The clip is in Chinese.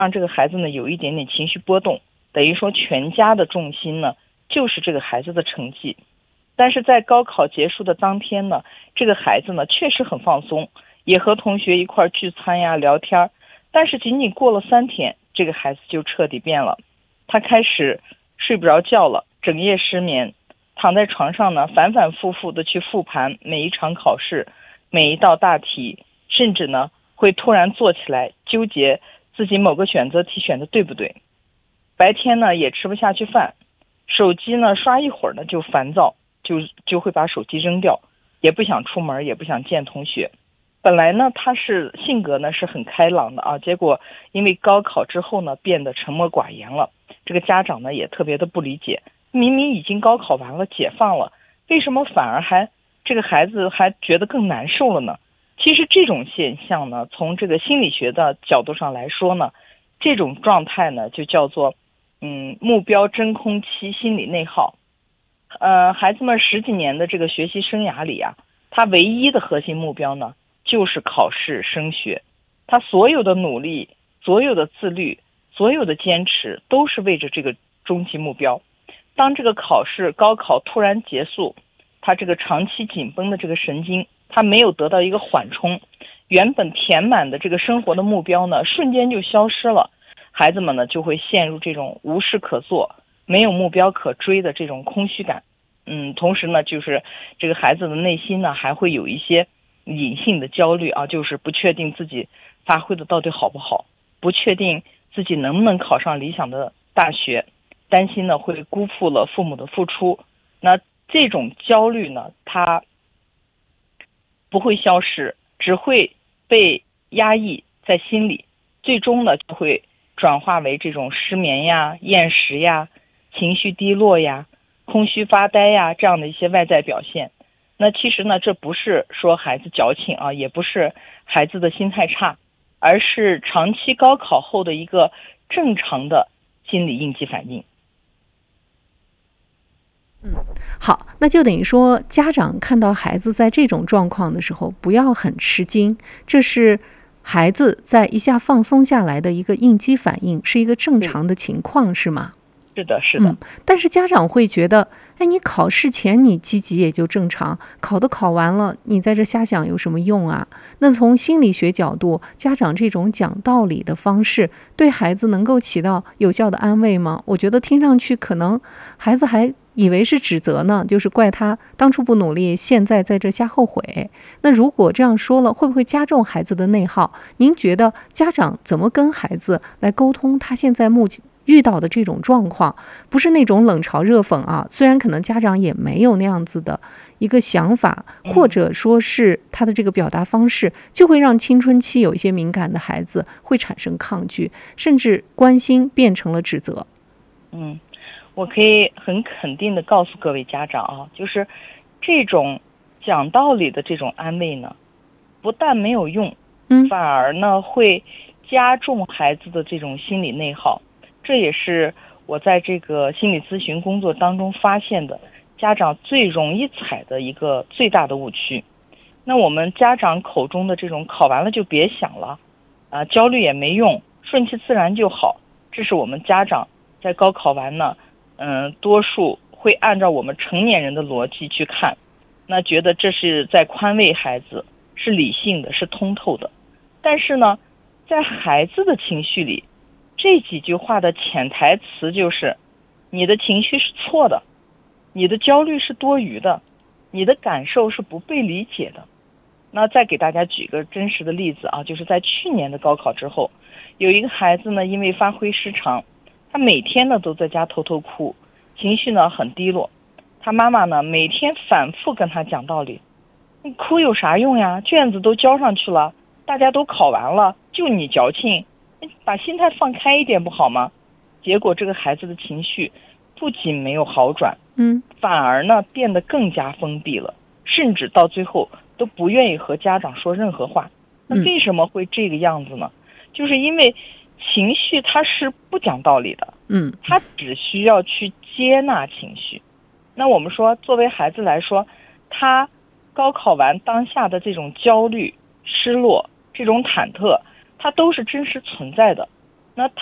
让这个孩子呢有一点点情绪波动，等于说全家的重心呢就是这个孩子的成绩。但是在高考结束的当天呢，这个孩子呢确实很放松，也和同学一块聚餐呀聊天，但是仅仅过了3天，这个孩子就彻底变了。他开始睡不着觉了，整夜失眠，躺在床上呢反反复复的去复盘每一场考试，每一道大题，甚至呢会突然坐起来纠结自己某个选择题选的对不对。白天呢也吃不下去饭，手机呢刷一会儿呢就烦躁，就会把手机扔掉，也不想出门，也不想见同学。本来呢他是性格呢是很开朗的啊，结果因为高考之后呢变得沉默寡言了。这个家长呢也特别的不理解，明明已经高考完了，解放了，为什么反而这个孩子还觉得更难受了呢？其实这种现象呢，从这个心理学的角度上来说呢，这种状态呢就叫做目标真空期心理内耗。孩子们10几年的这个学习生涯里啊，他唯一的核心目标呢就是考试升学，他所有的努力，所有的自律，所有的坚持都是为着这个终极目标。当这个高考突然结束，他这个长期紧绷的这个神经，他没有得到一个缓冲，原本填满的这个生活的目标呢瞬间就消失了。孩子们呢就会陷入这种无事可做，没有目标可追的这种空虚感。同时呢就是这个孩子的内心呢还会有一些隐性的焦虑啊，就是不确定自己发挥的到底好不好，不确定自己能不能考上理想的大学，担心呢会辜负了父母的付出。那这种焦虑呢它不会消失，只会被压抑在心里，最终呢就会转化为这种失眠呀、厌食呀、情绪低落呀、空虚发呆呀这样的一些外在表现。那其实呢这不是说孩子矫情啊，也不是孩子的心态差，而是长期高考后的一个正常的心理应激反应。 好，那就等于说家长看到孩子在这种状况的时候不要很吃惊，这是孩子在一下放松下来的一个应激反应，是一个正常的情况，是吗？ 是的，是的。 但是家长会觉得，你考试前你积极也就正常，考完了，你在这瞎想有什么用啊？那从心理学角度，家长这种讲道理的方式，对孩子能够起到有效的安慰吗？我觉得听上去可能孩子还以为是指责呢，就是怪他当初不努力，现在在这瞎后悔。那如果这样说了，会不会加重孩子的内耗？您觉得家长怎么跟孩子来沟通他现在目前遇到的这种状况？不是那种冷嘲热讽啊，虽然可能家长也没有那样子的一个想法，或者说是他的这个表达方式就会让青春期有一些敏感的孩子会产生抗拒，甚至关心变成了指责。 我可以很肯定的告诉各位家长啊，就是这种讲道理的这种安慰呢，不但没有用，反而呢会加重孩子的这种心理内耗。这也是我在这个心理咨询工作当中发现的家长最容易踩的一个最大的误区。那我们家长口中的这种考完了就别想了焦虑也没用，顺其自然就好，这是我们家长在高考完呢多数会按照我们成年人的逻辑去看，那觉得这是在宽慰孩子，是理性的，是通透的。但是呢在孩子的情绪里，这几句话的潜台词就是你的情绪是错的，你的焦虑是多余的，你的感受是不被理解的。那再给大家举个真实的例子啊，就是在去年的高考之后，有一个孩子呢因为发挥失常，他每天呢都在家偷偷哭，情绪呢很低落。他妈妈呢每天反复跟他讲道理，你哭有啥用呀，卷子都交上去了，大家都考完了，就你矫情，把心态放开一点不好吗？结果这个孩子的情绪不仅没有好转，反而呢变得更加封闭了，甚至到最后都不愿意和家长说任何话。那为什么会这个样子呢？就是因为情绪它是不讲道理的，他只需要去接纳情绪。那我们说作为孩子来说，他高考完当下的这种焦虑、失落、这种忐忑，它都是真实存在的。